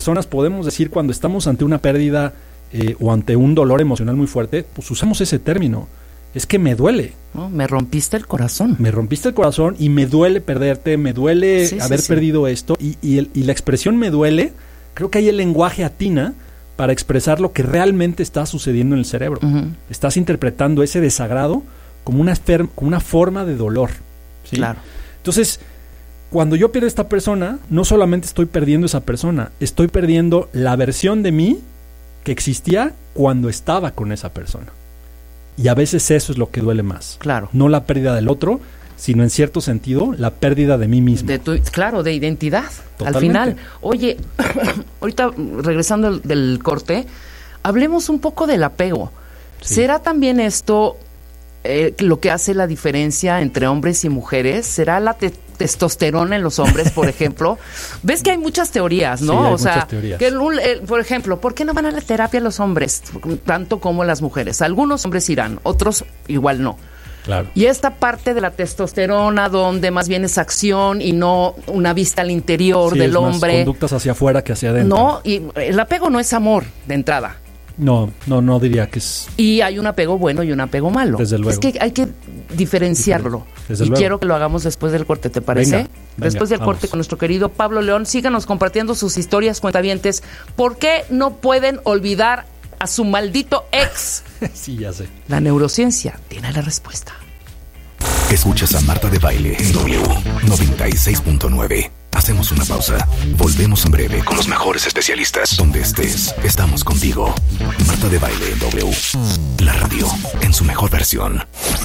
personas podemos decir cuando estamos ante una pérdida o ante un dolor emocional muy fuerte, pues usamos ese término. Es que me duele. No, me rompiste el corazón. Me rompiste el corazón y me duele perderte, me duele haber perdido esto. Y la expresión me duele, creo que ahí el lenguaje atina para expresar lo que realmente está sucediendo en el cerebro. Uh-huh. Estás interpretando ese desagrado como una forma de dolor. ¿Sí? Claro. Entonces, cuando yo pierdo a esta persona, no solamente estoy perdiendo esa persona, estoy perdiendo la versión de mí que existía cuando estaba con esa persona. Y a veces eso es lo que duele más. Claro. No la pérdida del otro, sino en cierto sentido, la pérdida de mí mismo. Claro, de identidad. Totalmente. Al final. Oye, ahorita regresando del corte, hablemos un poco del apego. Sí. ¿Será también esto lo que hace la diferencia entre hombres y mujeres? ¿Será la testosterona en los hombres, por ejemplo? Ves que hay muchas teorías, ¿no? Sí, hay muchas teorías. Que por ejemplo, ¿por qué no van a la terapia los hombres tanto como las mujeres? Algunos hombres irán, otros igual no. Claro. Y esta parte de la testosterona, donde más bien es acción y no una vista al interior del hombre. Más conductas hacia afuera que hacia adentro. No, y el apego no es amor de entrada. No diría que es... Y hay un apego bueno y un apego malo. Desde luego. Es que hay que diferenciarlo. Desde y luego. Quiero que lo hagamos después del corte, ¿te parece? Venga, después del corte con nuestro querido Pablo León. Síganos compartiendo sus historias, cuentavientes. ¿Por qué no pueden olvidar a su maldito ex? Sí, ya sé. La neurociencia tiene la respuesta. Escuchas a Marta de Baile en W 96.9. Hacemos una pausa. Volvemos en breve con los mejores especialistas. Donde estés, estamos contigo. Marta de Baile en W. La radio en su mejor versión.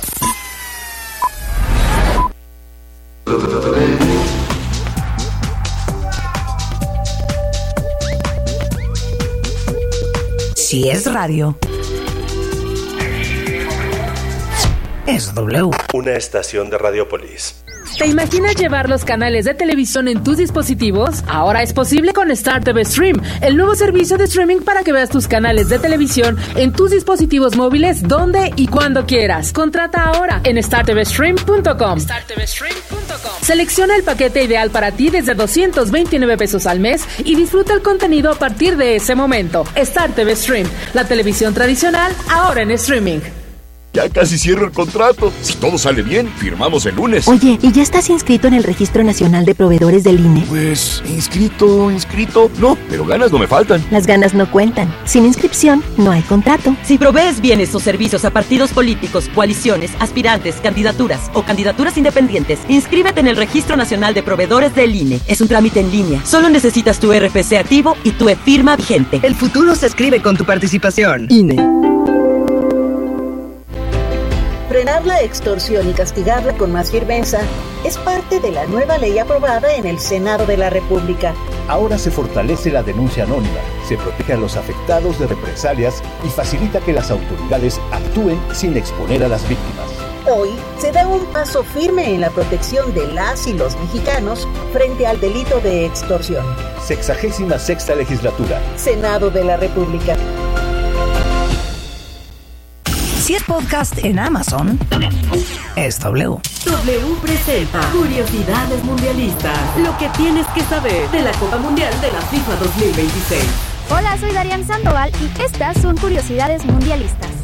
Si es radio, es W. Una estación de Radiopolis. ¿Te imaginas llevar los canales de televisión en tus dispositivos? Ahora es posible con Star TV Stream, el nuevo servicio de streaming para que veas tus canales de televisión en tus dispositivos móviles donde y cuando quieras. Contrata ahora en startvstream.com. Selecciona el paquete ideal para ti desde 229 pesos al mes y disfruta el contenido a partir de ese momento. Star TV Stream, la televisión tradicional ahora en streaming. Ya casi cierro el contrato. Si todo sale bien, firmamos el lunes. Oye, ¿y ya estás inscrito en el Registro Nacional de Proveedores del INE? Pues, inscrito. No, pero ganas no me faltan. Las ganas no cuentan. Sin inscripción, no hay contrato. Si provees bienes o servicios a partidos políticos, coaliciones, aspirantes, candidaturas o candidaturas independientes, inscríbete en el Registro Nacional de Proveedores del INE. Es un trámite en línea. Solo necesitas tu RFC activo y tu e-firma vigente. El futuro se escribe con tu participación. INE. Frenar la extorsión y castigarla con más firmeza es parte de la nueva ley aprobada en el Senado de la República. Ahora se fortalece la denuncia anónima, se protege a los afectados de represalias y facilita que las autoridades actúen sin exponer a las víctimas. Hoy se da un paso firme en la protección de las y los mexicanos frente al delito de extorsión. 66ª Legislatura. Senado de la República. Si es podcast en Amazon, es W. W presenta Curiosidades Mundialistas. Lo que tienes que saber de la Copa Mundial de la FIFA 2026. Hola, soy Darian Sandoval y estas son Curiosidades Mundialistas.